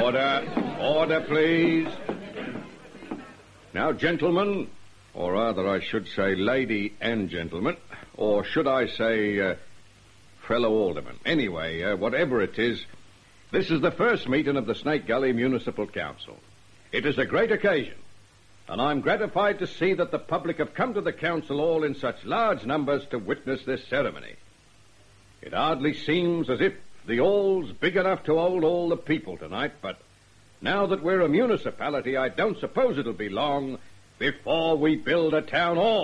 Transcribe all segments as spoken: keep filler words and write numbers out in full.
Order. Order, please. Now, gentlemen, or rather I should say lady and gentlemen, or should I say uh, fellow aldermen. Anyway, uh, whatever it is, this is the first meeting of the Snake Gully Municipal Council. It is a great occasion, and I'm gratified to see that the public have come to the council all in such large numbers to witness this ceremony. It hardly seems as if the hall's big enough to hold all the people tonight, but now that we're a municipality, I don't suppose it'll be long before we build a town hall.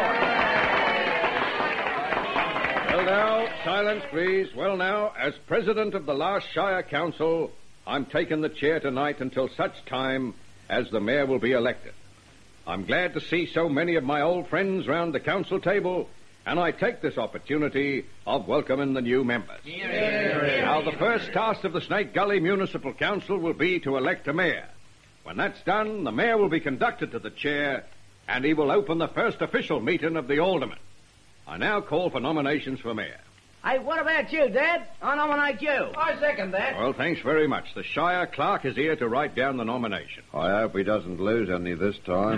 Well, now, silence, please. Well, now, as president of the last Shire Council, I'm taking the chair tonight until such time as the mayor will be elected. I'm glad to see so many of my old friends round the council table, and I take this opportunity of welcoming the new members. Hear, hear, hear. Now, the first task of the Snake Gully Municipal Council will be to elect a mayor. When that's done, the mayor will be conducted to the chair, and he will open the first official meeting of the aldermen. I now call for nominations for mayor. Hey, what about you, Dad? I nominate you. I second that. Well, thanks very much. The Shire clerk is here to write down the nomination. I hope he doesn't lose any this time.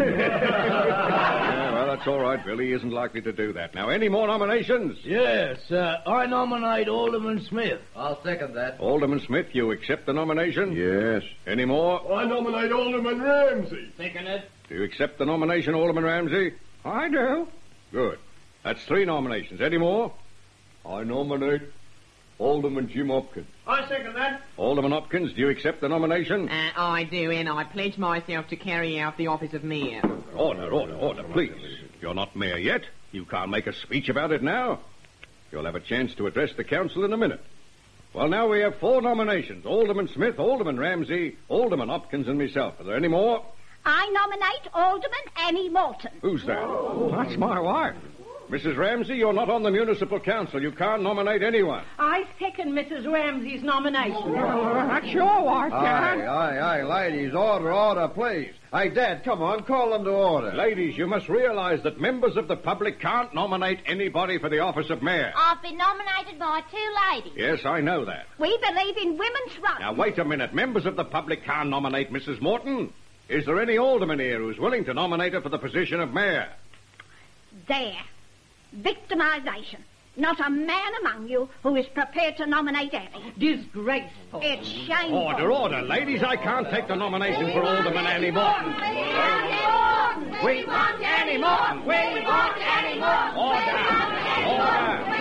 Yeah, well, that's all right, Billy. He isn't likely to do that. Now, any more nominations? Yes, uh, I nominate Alderman Smith. I'll second that. Alderman Smith, you accept the nomination? Yes. Any more? I nominate Alderman Ramsey. Second it. Do you accept the nomination, Alderman Ramsey? I do. Good. That's three nominations. Any more? I nominate Alderman Jim Hopkins. I second that. Alderman Hopkins, do you accept the nomination? Uh, I do, and I pledge myself to carry out the office of mayor. Order, order, order, please. You're not mayor yet. You can't make a speech about it now. You'll have a chance to address the council in a minute. Well, now we have four nominations. Alderman Smith, Alderman Ramsey, Alderman Hopkins, and myself. Are there any more? I nominate Alderman Annie Morton. Who's that? Oh, that's my wife. Missus Ramsey, you're not on the municipal council. You can't nominate anyone. I second Missus Ramsey's nomination. That's your wife, Aye, aye, aye, ladies, order, order, please. Hey, Dad, come on, call them to order. Ladies, you must realize that members of the public can't nominate anybody for the office of mayor. I've been nominated by two ladies. Yes, I know that. We believe in women's rights. Now, wait a minute. Members of the public can't nominate Missus Morton. Is there any alderman here who's willing to nominate her for the position of mayor? There. Victimization. Not a man among you who is prepared to nominate Annie. Disgraceful. It's shameful. Order, order. Ladies, I can't take the nomination for Alderman Annie Morton. We want Annie Morton. We want Annie Morton. We want Annie Morton. Order, order.